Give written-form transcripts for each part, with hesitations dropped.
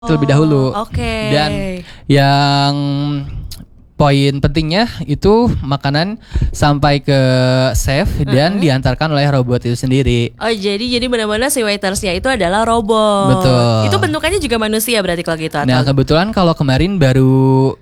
terlebih dahulu. Oke. Dan yang poin pentingnya itu makanan sampai ke chef dan diantarkan oleh robot itu sendiri. Oh, jadi benar-benar si waitersnya itu adalah robot. Betul. Itu bentukannya juga manusia berarti kalau gitu atau? Nah, kebetulan kalau kemarin baru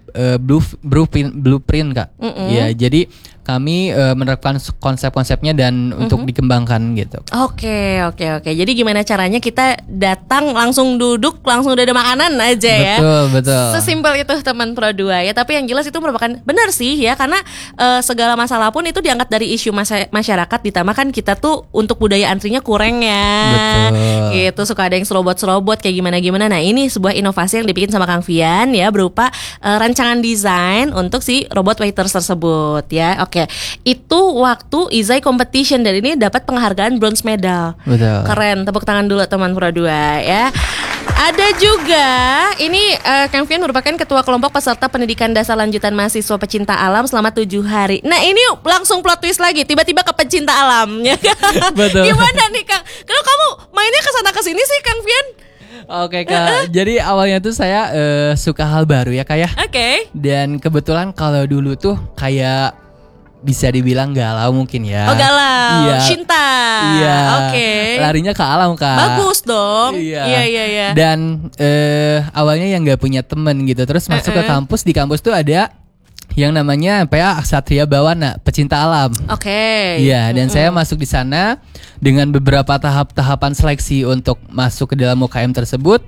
blueprint Kak. Ya, jadi kami menerapkan konsep-konsepnya dan untuk dikembangkan gitu. Oke. Jadi gimana caranya kita datang langsung duduk, langsung udah ada makanan aja ya. Betul. Sesimpel itu teman Pro 2 ya. Tapi yang jelas itu merupakan benar sih ya, karena segala masalah pun itu diangkat dari isu masyarakat, ditambah kan kita tuh untuk budaya antrinya kurang ya. Betul. Gitu, suka ada yang serobot kayak gimana. Nah, ini sebuah inovasi yang dibikin sama Kang Fian ya, berupa rancangan desain untuk si robot waiters tersebut ya. Oke. Itu waktu Izai Competition dan ini dapat penghargaan bronze medal. Betul. Keren, tepuk tangan dulu teman Pro 2 ya. Ada juga ini Kang Fian merupakan ketua kelompok peserta pendidikan dasar lanjutan mahasiswa pecinta alam selama 7 hari. Nah, ini langsung plot twist lagi, tiba-tiba ke pecinta alam ya. Betul. Gimana nih Kang? Kenapa kamu mainnya kesana kesini sih Kang Fian? Oke Kak, jadi awalnya tuh saya suka hal baru ya Kak ya. Oke. Dan kebetulan kalau dulu tuh kayak bisa dibilang galau mungkin ya. Oh, galau, Iya. cinta. Iya. Oke. Larinya ke alam Kak. Bagus dong. Iya. Dan awalnya yang nggak punya temen gitu, terus masuk ke kampus. Di kampus tuh ada yang namanya PA Ksatria Bawana, pecinta alam. Oke. Iya, dan saya masuk di sana dengan beberapa tahapan seleksi untuk masuk ke dalam UKM tersebut.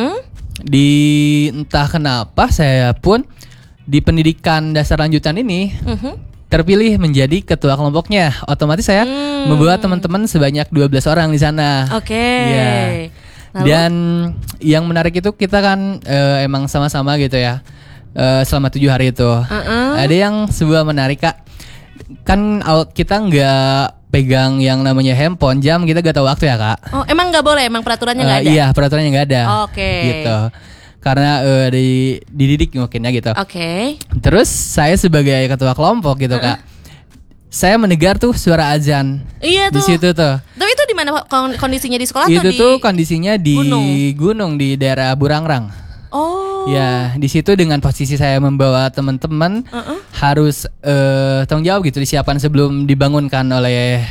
Di entah kenapa saya pun di pendidikan dasar lanjutan ini terpilih menjadi ketua kelompoknya. Otomatis saya membawa teman-teman sebanyak 12 orang di sana. Oke. Iya. Lalu? Dan yang menarik itu kita kan emang sama-sama gitu ya. Selama 7 hari itu. Ada yang sebuah menarik Kak. Kan kita nggak pegang yang namanya handphone, jam, kita gak tahu waktu ya Kak. Oh, emang nggak boleh? Emang peraturannya nggak ada? Iya, peraturannya nggak ada. Oke. Gitu. Karena dididik mungkin ya gitu. Oke. Terus saya sebagai ketua kelompok gitu Kak, saya mendengar tuh suara azan. Iya Di tuh. situ tuh. Tapi itu di mana kondisinya, di sekolah Itu atau di tuh kondisinya di gunung? gunung di daerah Burangrang. Oh. Ya, di situ dengan posisi saya membawa teman-teman harus tanggung jawab gitu, disiapkan sebelum dibangunkan oleh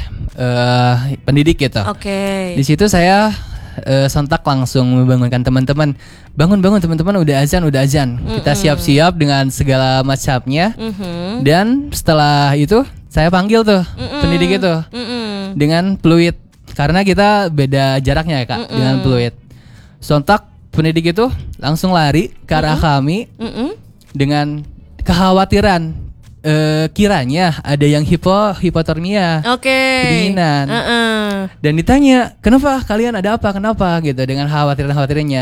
pendidik gitu. Oke. Di situ saya sontak langsung membangunkan teman-teman. Bangun teman-teman, udah azan. Kita siap-siap dengan segala macamnya. Dan setelah itu saya panggil tuh pendidik itu dengan peluit, karena kita beda jaraknya ya Kak dengan peluit. Sontak pendidik itu langsung lari ke arah kami dengan kekhawatiran kiranya ada yang hipotermia, kedinginan. Dan ditanya, kenapa kalian, ada apa, kenapa gitu, dengan khawatirannya.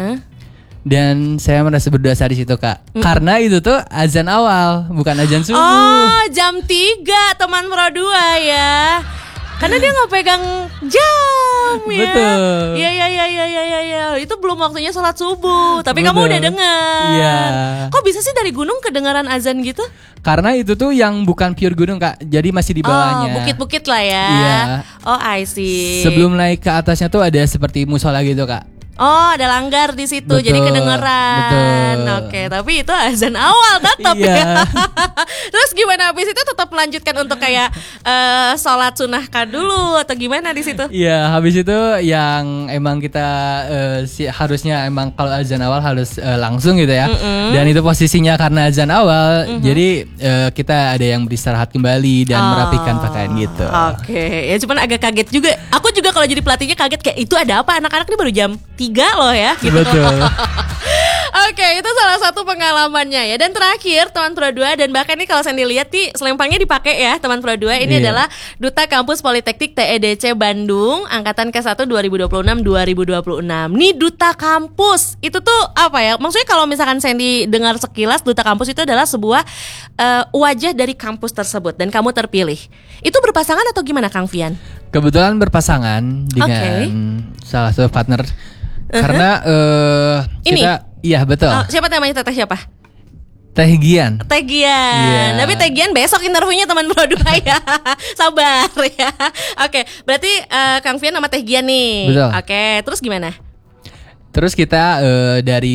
Dan saya merasa berdosa di situ Kak, karena itu tuh azan awal, bukan azan subuh. Oh, jam 3 teman Pro 2 ya. Karena dia nggak pegang jam ya. Betul. Iya. Itu belum waktunya sholat subuh. Tapi kamu Betul. udah dengar. Iya. Kok bisa sih dari gunung kedengaran azan gitu? Karena itu tuh yang bukan pure gunung Kak, jadi masih di bawahnya. Oh, bukit-bukit lah ya. Iya. Oh, I see. Sebelum naik ke atasnya tuh ada seperti musola gitu Kak. Oh, ada langgar di situ, Betul, jadi kedengeran. betul. Oke, tapi itu azan awal tetap Iya. ya. Terus gimana habis itu, tetap melanjutkan untuk kayak sholat sunnahkah dulu atau gimana di situ? Iya, habis itu yang emang kita harusnya emang kalau azan awal harus langsung gitu ya. Dan itu posisinya karena azan awal, jadi kita ada yang beristirahat kembali dan merapikan pakaian gitu. Oke, ya cuman agak kaget juga. Aku juga kalau jadi pelatihnya kaget, kayak itu ada apa, anak-anak ini baru jam 3 loh ya gitu. Betul. Oke, itu salah satu pengalamannya ya. Dan terakhir teman Pro 2, dan bahkan nih kalau saya dilihat nih selempangnya dipakai ya teman Pro 2. Ini adalah Duta Kampus Politeknik TEDC Bandung angkatan ke-1 2026-2026. Nih Duta Kampus. Itu tuh apa ya? Maksudnya kalau misalkan Sandy dengar sekilas, Duta Kampus itu adalah sebuah wajah dari kampus tersebut dan kamu terpilih. Itu berpasangan atau gimana Kang Fian? Kebetulan berpasangan dengan salah satu partner. Karena Ini? kita, iya betul. Siapa namanya, teteh siapa? Teh Gian. Iya. Tapi Teh Gian besok interviewnya teman Pro 2 ya. Sabar ya. Oke, berarti Kang Fian sama Teh Gian nih. Betul. Oke, terus gimana? Terus kita dari